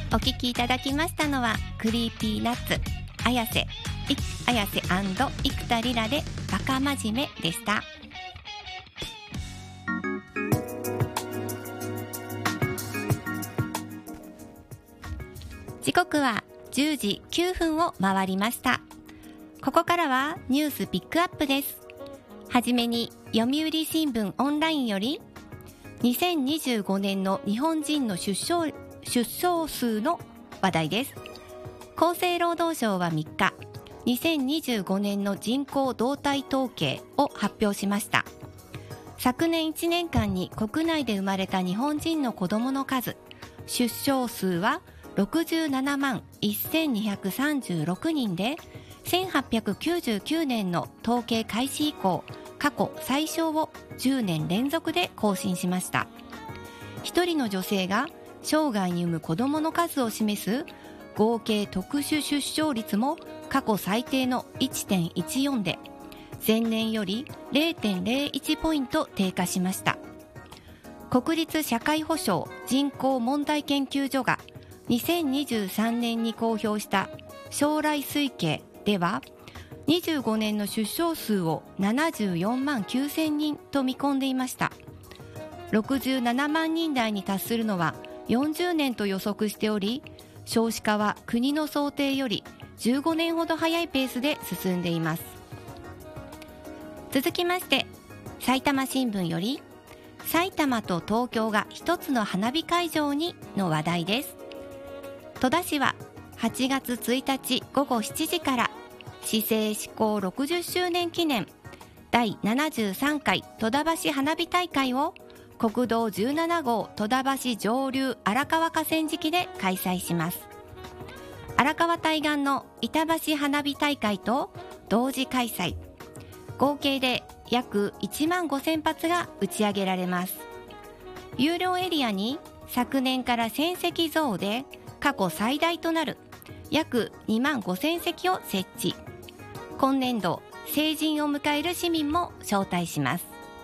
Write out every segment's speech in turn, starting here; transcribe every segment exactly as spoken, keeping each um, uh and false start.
お聞きいただきましたのはクリーピーナッツ綾瀬い綾瀬生田リラでバカ真面目でした。時刻はじゅうじきゅうふんを回りました。ここからはニュースピックアップです。はじめに読売新聞オンラインよりにせんにじゅうごねんの日本人の出生、出生数の話題です。厚生労働省はみっか、にせんにじゅうごねんの人口動態統計を発表しました。昨年いちねんかんに国内で生まれた日本人の子どもの数、出生数はろくじゅうななまんせんにひゃくさんじゅうろくにんで、せんはっぴゃくきゅうじゅうきゅうねんの統計開始以降、過去最小をじゅうねん連続で更新しました。一人の女性が生涯に産む子どもの数を示す合計特殊出生率も過去最低の いってんいちよん で、前年より れいてんれいいち ポイント低下しました。国立社会保障人口問題研究所がにせんにじゅうさんねんに公表した将来推計では、にじゅうごねんの出生数をななじゅうよんまんきゅうせんにんと見込んでいました。ろくじゅうななまんにん台に達するのはよんじゅうねんと予測しており、少子化は国の想定よりじゅうごねんほど早いペースで進んでいます。続きまして、埼玉新聞より埼玉と東京が一つの花火会場にの話題です。戸田市ははちがつついたちごごしちじから市政施行ろくじゅっしゅうねん記念だいななじゅうさんかい戸田橋花火大会を国道じゅうななごう戸田橋上流荒川河川敷で開催します。荒川対岸の板橋花火大会と同時開催、合計で約いちまんごせんぱつが打ち上げられます。有料エリアに昨年からせんせき増で過去最大となる約にまんごせんせきを設置。今年度成人を迎える市民も招待します。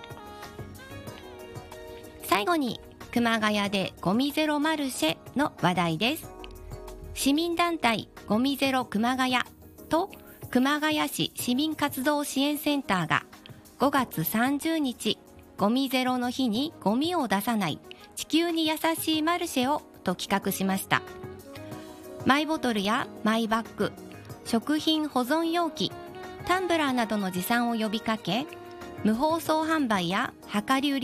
最後に熊谷でゴミゼロマルシェの話題です。市民団体ゴミゼロ熊谷と熊谷市市民活動支援センターがごがつさんじゅうにちゴミゼロの日にゴミを出さない地球に優しいマルシェをと企画しました。マイボトルやマイバッグ、食品保存容器、タンブラーなどの持参を呼びかけ、無包装販売や量り売り